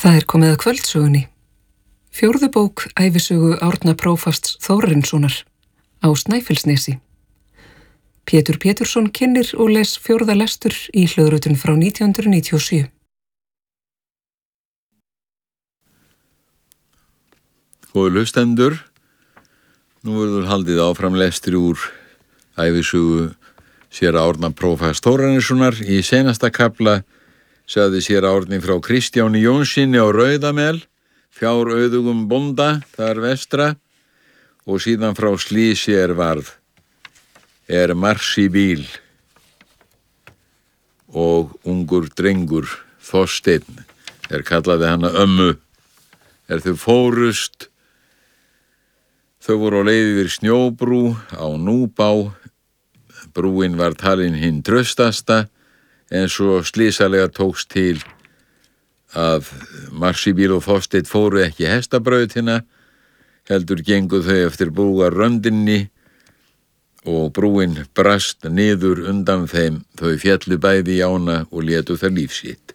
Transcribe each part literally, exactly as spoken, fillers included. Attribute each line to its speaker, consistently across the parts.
Speaker 1: Það er komið að kvöldsögunni. Fjórðu bók ævisögu Árna prófasts Þórarinssonar á Snæfellsnesi. Pétur Pétursson kynnir og les fjórða lestur í hljóðritun frá nítján hundruð níutíu og sjö.
Speaker 2: Góðu hlustendur, nú verður haldið áfram lestur úr ævisögu séra Árna prófasts Þórarinssonar. Í seinasta kafla sagði séra Árni frá Kristjáni Jónsinni á Rauðamel, fjárauðugum bónda þar vestra, og síðan frá slysi er varð, er marsi bíl og ungur drengur Þorsteinn, er kallaði hana ömmu, er þau fórust. Þau voru á leið yfir snjóbrú á Núpá. Brúin var talin hinn traustasta, en svo slysalega tókst til að Marsíbíl og Þorsteinn fóru ekki hestabrautina, heldur gengu þau eftir brúarröndinni og brúin brast niður undan þeim. Þau féllu bæði í ána og létu það líf sitt.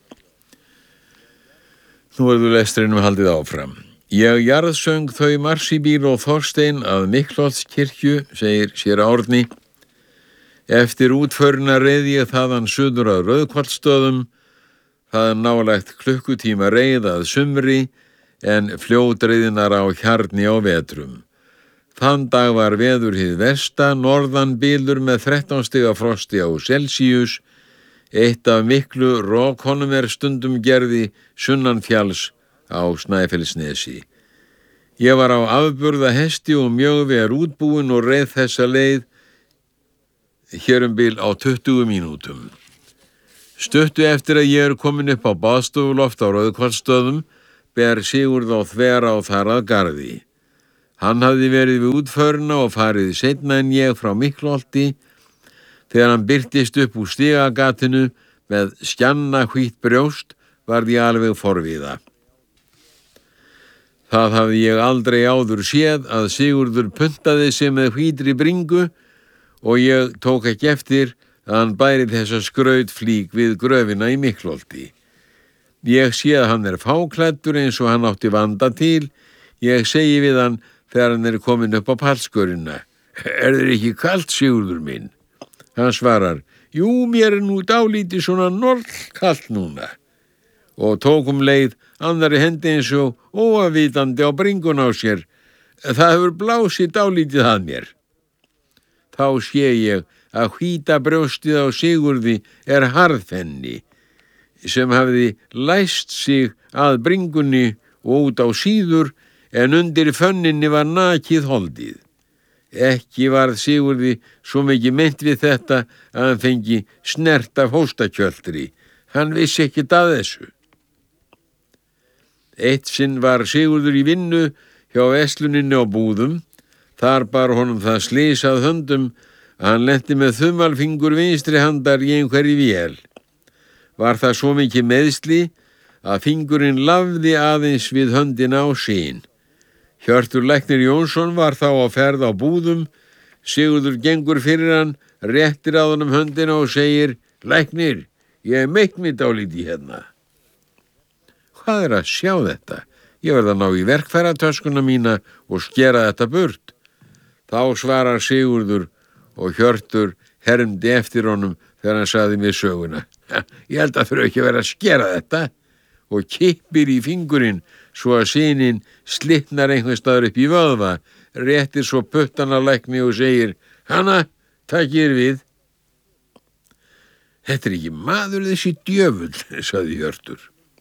Speaker 2: Nú verður lestrinum haldið áfram. Ég jarðsöng þau Marsíbíl og Þorsteinn að Miklholtskirkju, segir séra Árni. Eftir útförina reið ég þaðan suður að Rauðhvallsstöðum, þaðan nálægt klukkutíma reið að sumri, en fljótreiðinar á Hjarni á vetrum. Þann dag var veður hið versta, norðan bylur með þrettán stiga frosti á Celsíus, eitt af miklu rokhonum er stundum gerði sunnanfjalls á Snæfellsnesi. Ég var á afburða hesti og mjög vel útbúin og reið þessa leið hér um bil á tuttugu mínútum. Stuttu eftir að ég er komin upp á baðstofuloft á Rauðhvallsstöðum ber Sigurð á þvera á þar að garði. Hann hafði verið við útförina og farið seinna en ég frá Miklholti. Þegar hann birtist upp úr stigagatinu með skjanna hvítt brjóst varð ég alveg forviða. Það hafði ég aldrei áður séð að Sigurður puntaði sig með hvítri bringu, og ég tók ekki eftir að hann bæri þessa skrautflík við gröfina í Miklholti. Ég sé að hann er fáklæddur eins og hann átti vanda til. Ég segi við hann þegar hann er komin upp á pallskörina: Er þér ekki kalt, Sigurður minn? Hann svarar: Jú, mér er nú dálítið svona norðkalt núna, og tók um leið annarri hendi eins og óavitandi á bringun á sér. Það hefur blásið dálítið að mér. Þá sé ég að hvíta brjóstið á Sigurði er harðfenni sem hafði læst sig að bringunni og út á síður, en undir fönninni var nakið holdið. Ekki varð Sigurði svo mikið meint við þetta að hann fengi snert af hóstakjöldri. Hann vissi ekkert að þessu. Eitt sinn var Sigurður í vinnu hjá versluninni á Búðum. Þar bar honum það slys að höndum að hann lenti með þumalfingur vinstri handar í einhverri vél. Var það svo mikið meiðsli að fingurinn lafði aðeins við höndina á sín. Hjörtur læknir Jónsson var þá á ferð á Búðum. Sigurður gengur fyrir hann, réttir að honum höndina og segir: Læknir, ég er meitt mig dálítið hérna. Hvað er að sjá þetta? Ég verð að ná í verkfæratöskuna mína og skera þetta burt. Þá svarar Sigurður, og Hjörtur hermdi eftir honum þegar hann sagði mér söguna: Ég held að þurfa ekki að vera að skera þetta, og kippir í fingurinn svo að sinin slitnar einhvers staðar upp í vöðva, réttir svo puttana lækni og segir: Hanna, takið við. Þetta er ekki maður þessi djöfull, sagði Hjörtur.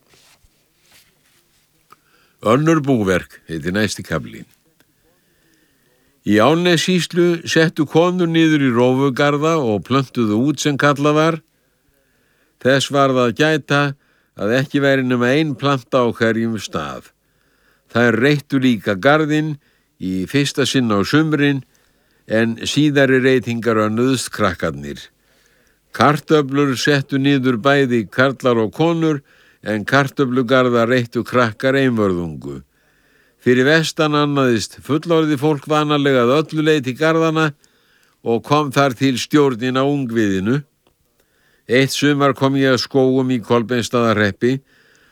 Speaker 2: Önnur búverk heitir næsti kaflinn. Í Árnessýslu settu konur niður í rófugarða og plöntuðu út sem kallað var. Þess varð að gæta að ekki væri nema ein planta á hverjum stað. Þær reyttu líka garðinn í fyrsta sinn á sumrin, en síðari reytingar önnuðust krakkarnir. Kartöflur settu niður bæði karlar og konur, en kartöflugarða reyttu krakkar einvörðungu. Fyrir vestan annaðist fullorðið fólk vanalega að öllu leið til garðana og kom þar til stjórnin á ungviðinu. Eitt sumar kom ég að skógum í Kolbeinsstaðahreppi.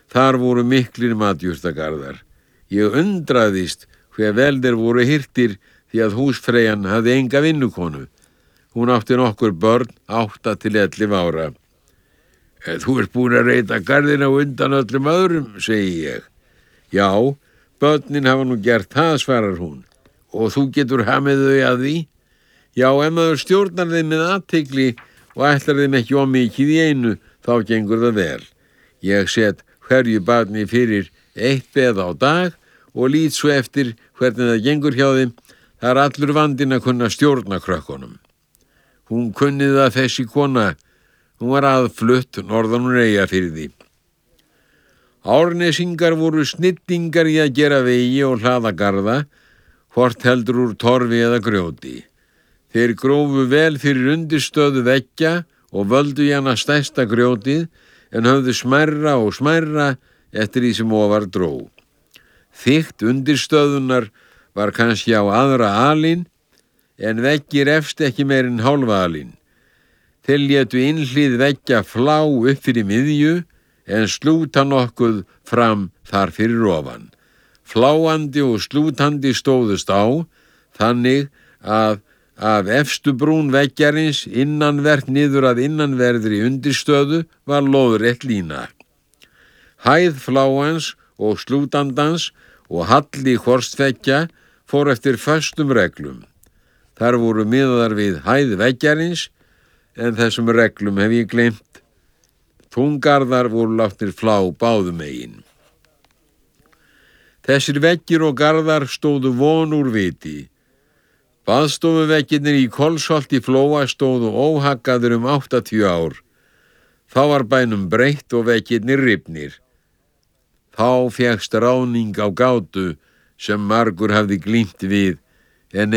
Speaker 2: Þar voru miklir matjurtagarðar. Ég undraðist hve vel þeir voru hirtir því að húsfreyjan hafði enga vinnukonu. Hún átti nokkur börn, átta til ellefu ára. Þú ert búin að reyta garðina á undan öllum öðrum, segi ég. Já, börnin hafa nú gert það, svarar hún. Og þú getur hamið þau að því? Já, ef maður stjórnar þeim með athygli og ætlar þeim ekki of mikið í einu, þá gengur það vel. Ég set hverju barni fyrir eitt beð á dag og lít svo eftir hvernig það gengur hjá þeim. Það er allur vandinn að kunna stjórna krökkunum. Hún kunni það þessi kona. Hún var aðflutt norðan úr Eyjafirði. Árnesingar voru snillingar í að gera vegi og hlaða garða, hvort heldur úr torfi eða grjóti. Þeir grófu vel fyrir undirstöðu veggja og völdu hana stærsta grjótið en höfðu smærra og smærra eftir því sem ofar dró. Þykkt undirstöðunar var kannski á aðra alin en veggir efst ekki meir en hálfa alin. Þeir létu innhlið veggja flá upp fyrir miðju en slúta nokkuð fram þar fyrir ofan. Fláandi og slútandi stóðust á, þannig að af efstu brún veggjarins innanvert niður að innanverðri undirstöðu var lóðrétt lína. Hæð fláans og slútandans og halli horstveggja fór eftir föstum reglum. Þar voru miðaðar við hæð veggjarins, en þessum reglum hef ég gleymt. Túngarðar voru látnir flá báðum megin. Þessir veggir og garðar stóðu von úr viti. Baðstofuveggirnir í Kolsholti Flóa stóðu óhaggaður um áttatíu ár. Þá var bænum breytt og veggirnir rifnir. Þá fékkst ráðning á gátu sem margur hafði glímt við, en